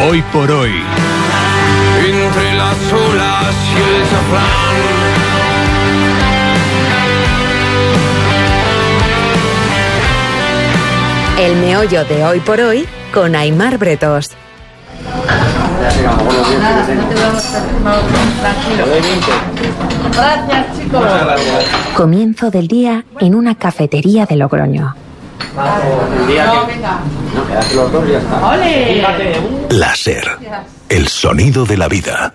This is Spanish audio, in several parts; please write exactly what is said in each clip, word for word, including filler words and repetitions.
Hoy por hoy. Entre las olas y el chaflán. El meollo de Hoy por Hoy con Aimar Bretos. Gracias, chicos. Comienzo del día en una cafetería de Logroño. Láser, el sonido de la vida.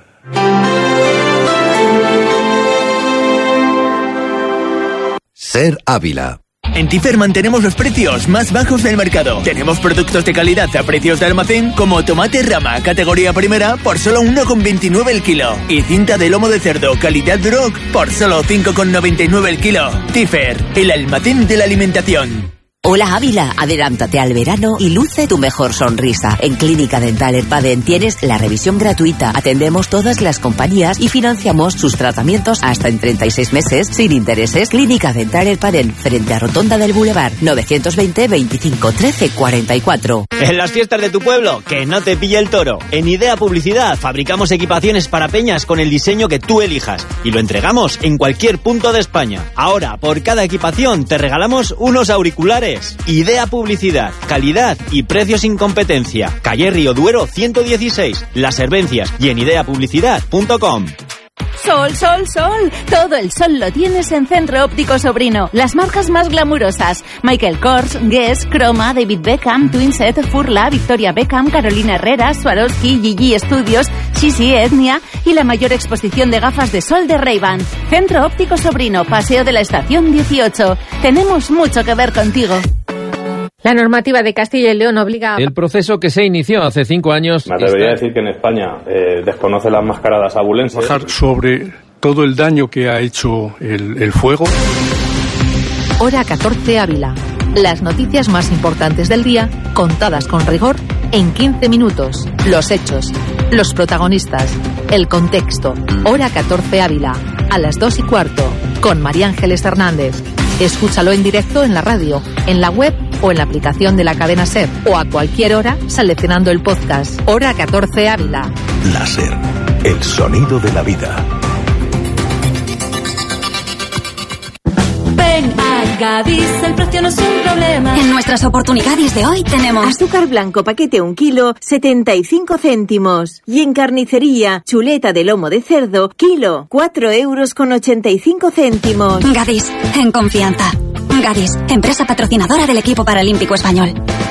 Ser Ávila. En Tifer mantenemos los precios más bajos del mercado. Tenemos productos de calidad a precios de almacén como tomate rama, categoría primera, por solo uno con veintinueve el kilo. Y cinta de lomo de cerdo, calidad Duroc, por solo cinco con noventa y nueve el kilo. Tifer, el almacén de la alimentación. Hola Ávila, adelántate al verano y luce tu mejor sonrisa. En Clínica Dental Erpaden tienes la revisión gratuita. Atendemos todas las compañías y financiamos sus tratamientos hasta en treinta y seis meses sin intereses. Clínica Dental Erpaden, frente a Rotonda del Boulevard, novecientos veinte, veinticinco, trece, cuarenta y cuatro. En las fiestas de tu pueblo, que no te pille el toro. En Idea Publicidad fabricamos equipaciones para peñas con el diseño que tú elijas y lo entregamos en cualquier punto de España. Ahora, por cada equipación te regalamos unos auriculares. Idea Publicidad, calidad y precios sin competencia. Calle Río Duero ciento dieciséis, Las Servencias y en idea publicidad punto com. Sol, sol, sol. Todo el sol lo tienes en Centro Óptico Sobrino. Las marcas más glamurosas: Michael Kors, Guess, Chroma, David Beckham, Twinset, Furla, Victoria Beckham, Carolina Herrera, Swarovski, Gigi Studios, Sisi, Etnia y la mayor exposición de gafas de sol de Ray-Ban. Centro Óptico Sobrino, Paseo de la Estación dieciocho. Tenemos mucho que ver contigo. La normativa de Castilla y León obliga... El proceso que se inició hace cinco años... Me atrevería a decir que en España eh, desconoce las mascaradas abulenses. Bajar sobre todo el daño que ha hecho el, el fuego. Hora catorce Ávila. Las noticias más importantes del día, contadas con rigor, en quince minutos. Los hechos, los protagonistas, el contexto. Hora catorce Ávila. A las dos y cuarto, con María Ángeles Hernández. Escúchalo en directo en la radio, en la web o en la aplicación de la cadena SER, o a cualquier hora seleccionando el podcast. Hora catorce Ávila. Láser, el sonido de la vida. Ven a Gadis, el precio no es un problema. En nuestras oportunidades de hoy tenemos azúcar blanco paquete un kilo, setenta y cinco céntimos. Y en carnicería, chuleta de lomo de cerdo, kilo, cuatro euros con ochenta y cinco céntimos. Gadis, en confianza. Gadis, empresa patrocinadora del equipo paralímpico español.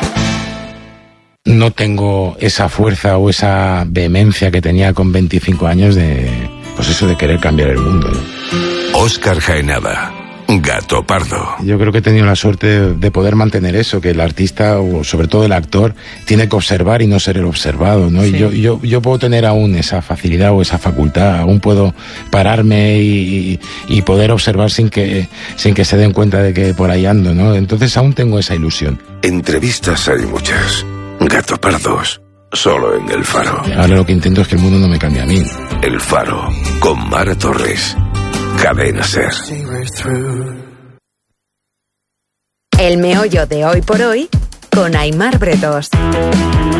No tengo esa fuerza o esa vehemencia que tenía con veinticinco años de, pues eso, de querer cambiar el mundo, ¿no? Óscar Jaenada, Gato Pardo. Yo creo que he tenido la suerte de, de poder mantener eso, que el artista, o sobre todo el actor, tiene que observar y no ser el observado, ¿no? Sí. Y yo, yo, yo puedo tener aún esa facilidad o esa facultad, aún puedo pararme y, y, y poder observar sin que, sin que se den cuenta de que por ahí ando, ¿no? Entonces aún tengo esa ilusión. Entrevistas hay muchas. Gato Pardos, solo en El Faro. Ahora lo que intento es que el mundo no me cambie a mí. El Faro, con Mara Torres. Cadena SER. El meollo de Hoy por Hoy con Aimar Bretos.